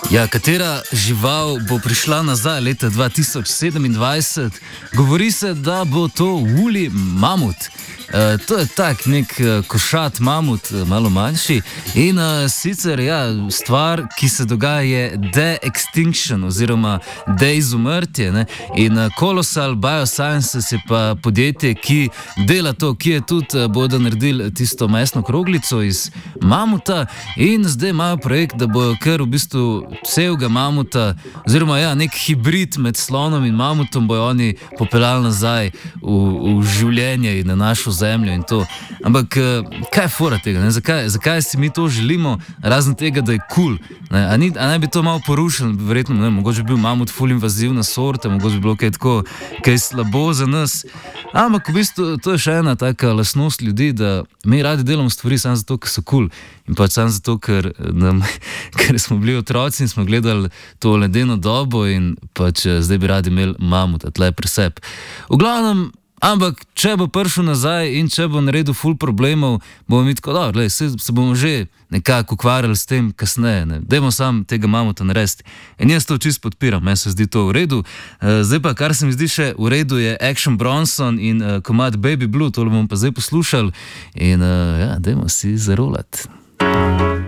Ja, katera žival bo prišla nazaj leta 2027? Govori se, da bo to woolly mamut. To je tak nek košat mamut, malo manjši. In sicer stvar, ki se dogaja, je de-extinction oziroma de-izumrtje. Ne? In Colossal Biosciences je pa podjetje, ki dela to, ki je tudi bodo naredili tisto mesno kroglico iz mamuta. In zdaj imajo projekt, da bojo kar v bistvu celega mamuta, oziroma nek hibrid med slonom in mamutom bojo oni popeljali nazaj v življenje in na našo zemljo in to. Ampak kaj je fora tega? Ne? Zakaj si mi to želimo, razen tega, da je kul? A naj bi to malo porušili? Verjetno, ne, mogoče bi bil mamut ful invazivna sorta, mogoče bi bilo kaj slabo za nas. Ampak v bistvu to je še ena taka lastnost ljudi, da mi radi delamo stvari samo zato, ker so kul. In pač samo zato, ker smo bili otroci in smo gledali to ledeno dobo in pač zdaj bi radi imeli mamuta tle pri sebi. V glavnem, ampak če bo prišel nazaj in če bo naredil ful problemov, bomo mi tako, se bomo že nekako ukvarjali s tem kasneje. Ne? Dajmo sam tega mamuta narediti. In jaz to čisto podpiram, meni se zdi to v redu. Zdaj pa, kar se mi zdi še v redu, je Action Bronson in komad Baby Blue, to bomo pa zdaj poslušali. In dajmo si zarolati.